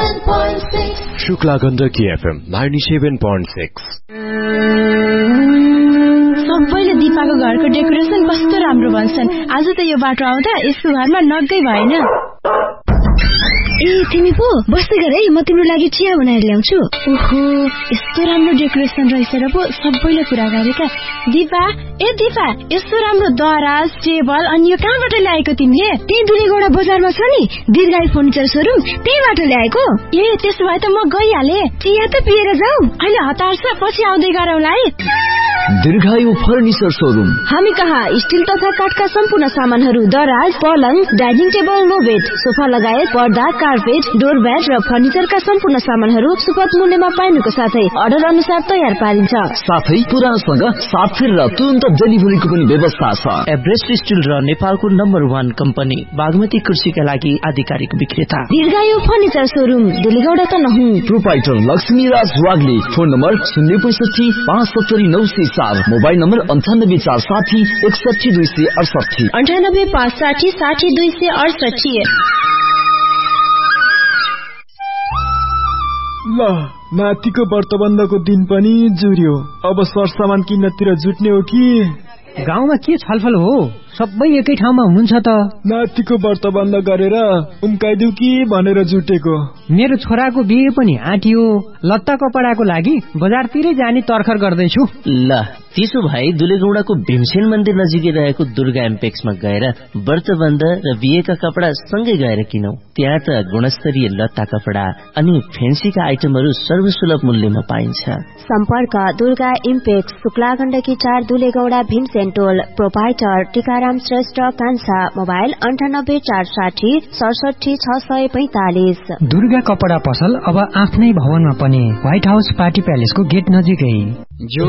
97.6 Shukla Gandaki FM 97.6। सबैले दिपाको घरको decoration कस्तो राम्रो भन्छन्। आज त यो बाटो आउँदा यसको घरमा नगै भएन। ए तिमी पो बस्दै गर है, म तिम्रो लागि चिया बनाएर ल्याउँछु। ओहो, यस्तो राम्रो डेकोरेसन रहेछ र पो सबैले कुरा गरेका। दिपा, ए दिपा, यस्तो राम्रो दराज, टेबल अनि यो कहाँबाट ल्याएको तिमीले? त्यही दुलेगौडा बजारमा छ नि दीर्घायु फर्निचर सोरुम, त्यहीबाट ल्याएको। ए त्यसो भए त म गइहाले। चिया त पिएर जाऊ। अहिले हतार छ, पछि आउँदै गरौँला है। दीर्घायु फर्निचर सोरुम। हामी कहाँ स्टिल तथा काठका सम्पूर्ण सामानहरू, दराज, पलङ, डाइनिङ टेबल, लो बेड, सोफा लगायत पर्दा, कार्पेट, डोर ब्याट र फर्निचरका सम्पूर्ण सामानहरू सुपथ मूल्यमा पाइनुको साथै अर्डर अनुसार तयार पारिन्छ। साथै पुरानोसँग साथफेर र तुरन्त डेलिभरीको पनि व्यवस्था छ। एभरेस्ट स्टिल र नेपालको नम्बर 1 कम्पनी बागमती कृषिका लागि आधिकारिक विक्रेता दीर्घायु फर्निचर सोरुम, डेलीगौडा त नहुँ। प्रोप्राइटर लक्ष्मी राज Wagle. Phone number 065 570 904, mobile number 98 460 61 268, 98 560 60 268। ल नातिको व्रतबन्धको दिन पनि जुर्यो। अब सरसामान किन्नतिर जुट्ने हो कि? गाउँमा के छलफल हो? सबै एकै ठाउँमा हुनुहुन्छ त। नातिको व्रतबन्ध गरेर उम्काइदिउ कि भनेर जुटेको। मेरो छोराको बिहे पनि आँटियो, लत्ता कपडाको लागि बजारतिरै जाने तर्खर गर्दैछु। ल त्यसो भए दुलेगौडाको भीमसेन मन्दिर नजिकै रहेको दुर्गा एम्पेक्समा गएर व्रतबन्ध र बिहेका कपडा सँगै गएर किनौ। त्यहाँ त गुणस्तरीय लत्ता कपडा अनि फेन्सीका आइटमहरू सर्वसुलभ मूल्यमा पाइन्छ। सम्पर्क दुर्गा इम्पेक्स, शुक्ला गण्डकी 4, दुलेगौडा, भीमसेन टोल। प्रोप्राइटर टीकाराम श्रेष्ठ कान्छा। मोबाइल 98 460 67 645। दुर्गा कपडा पसल अब आफ्नै भवनमा पनि, व्हाइट हाउस पार्टी प्यालेसको गेट नजिकै।